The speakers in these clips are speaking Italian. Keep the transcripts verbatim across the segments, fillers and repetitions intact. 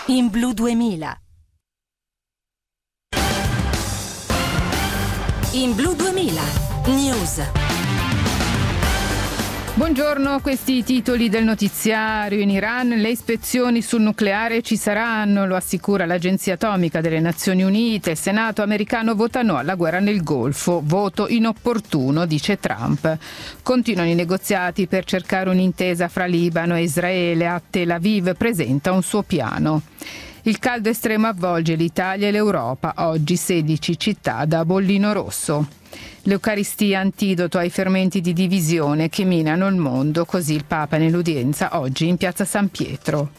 In Blu duemila. In Blu duemila News. Buongiorno, questi i titoli del notiziario. In Iran le ispezioni sul nucleare ci saranno, lo assicura l'Agenzia Atomica delle Nazioni Unite. Il Senato americano vota no alla guerra nel Golfo, voto inopportuno, dice Trump. Continuano i negoziati per cercare un'intesa fra Libano e Israele. A Tel Aviv presenta un suo piano. Il caldo estremo avvolge l'Italia e l'Europa, oggi sedici città da bollino rosso. L'Eucaristia antidoto ai fermenti di divisione che minano il mondo, così il Papa nell'udienza oggi in piazza San Pietro.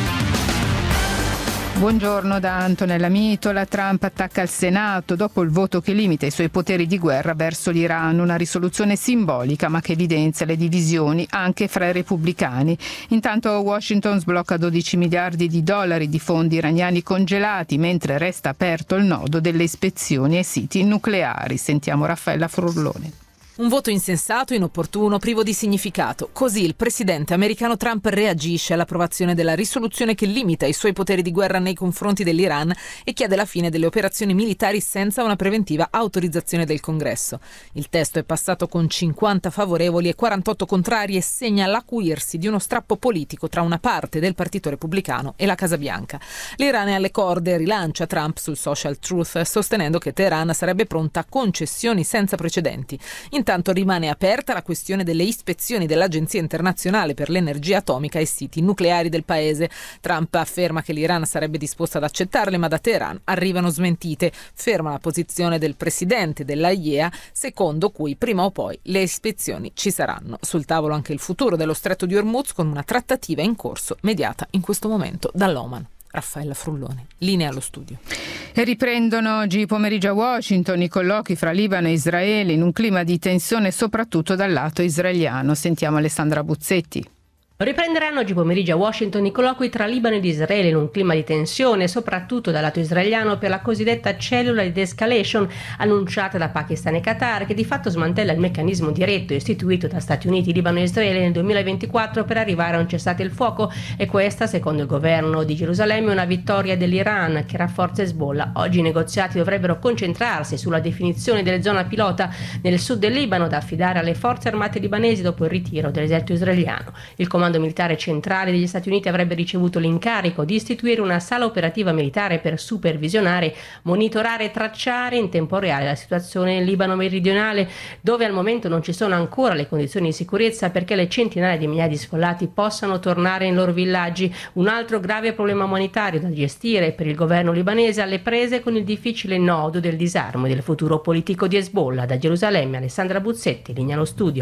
Buongiorno da Antonella Mitola. Trump attacca il Senato dopo il voto che limita i suoi poteri di guerra verso l'Iran, una risoluzione simbolica ma che evidenzia le divisioni anche fra i repubblicani. Intanto Washington sblocca dodici miliardi di dollari di fondi iraniani congelati, mentre resta aperto il nodo delle ispezioni ai siti nucleari. Sentiamo Raffaella Frurlone. Un voto insensato, inopportuno, privo di significato. Così il presidente americano Trump reagisce all'approvazione della risoluzione che limita i suoi poteri di guerra nei confronti dell'Iran e chiede la fine delle operazioni militari senza una preventiva autorizzazione del Congresso. Il testo è passato con cinquanta favorevoli e quarantotto contrari e segna l'acuirsi di uno strappo politico tra una parte del Partito Repubblicano e la Casa Bianca. L'Iran è alle corde, rilancia Trump sul social Truth, sostenendo che Teheran sarebbe pronta a concessioni senza precedenti. Intanto rimane aperta la questione delle ispezioni dell'Agenzia internazionale per l'energia atomica ai siti nucleari del paese. Trump afferma che l'Iran sarebbe disposta ad accettarle, ma da Teheran arrivano smentite. Ferma la posizione del presidente dell'A I E A, secondo cui prima o poi le ispezioni ci saranno. Sul tavolo anche il futuro dello Stretto di Hormuz, con una trattativa in corso mediata in questo momento dall'Oman. Raffaella Frullone, linea allo studio. E riprendono oggi pomeriggio a Washington i colloqui fra Libano e Israele in un clima di tensione soprattutto dal lato israeliano. Sentiamo Alessandra Buzzetti. Riprenderanno oggi pomeriggio a Washington i colloqui tra Libano ed Israele in un clima di tensione, soprattutto dal lato israeliano, per la cosiddetta cellula di de-escalation annunciata da Pakistan e Qatar, che di fatto smantella il meccanismo diretto istituito da Stati Uniti, Libano e Israele nel duemilaventiquattro per arrivare a un cessate il fuoco. E questa, secondo il governo di Gerusalemme, è una vittoria dell'Iran che rafforza Hezbollah. Oggi i negoziati dovrebbero concentrarsi sulla definizione delle zone pilota nel sud del Libano da affidare alle forze armate libanesi dopo il ritiro dell'esercito israeliano. Il comando Il comando militare centrale degli Stati Uniti avrebbe ricevuto l'incarico di istituire una sala operativa militare per supervisionare, monitorare e tracciare in tempo reale la situazione nel Libano meridionale, dove al momento non ci sono ancora le condizioni di sicurezza perché le centinaia di migliaia di sfollati possano tornare nei loro villaggi. Un altro grave problema umanitario da gestire per il governo libanese, alle prese con il difficile nodo del disarmo e del futuro politico di Hezbollah. Da Gerusalemme, Alessandra Buzzetti, linea allo studio.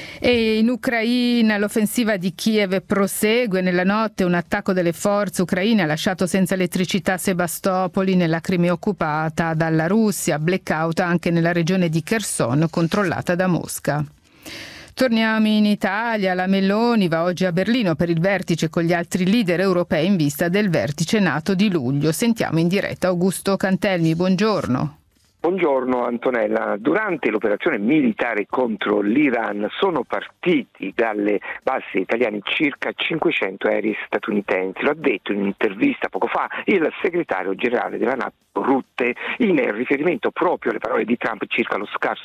E in Ucraina l'offensiva di Kiev prosegue. Nella notte un attacco delle forze ucraine ha lasciato senza elettricità Sebastopoli, nella Crimea occupata dalla Russia. Blackout anche nella regione di Kherson, controllata da Mosca. Torniamo in Italia. La Meloni va oggi a Berlino per il vertice con gli altri leader europei in vista del vertice NATO di luglio. Sentiamo in diretta Augusto Cantelmi. Buongiorno. Buongiorno Antonella. Durante l'operazione militare contro l'Iran sono partiti dalle basi italiane circa cinquecento aerei statunitensi. Lo ha detto in un'intervista poco fa il segretario generale della NATO Rutte, in riferimento proprio alle parole di Trump circa lo scarso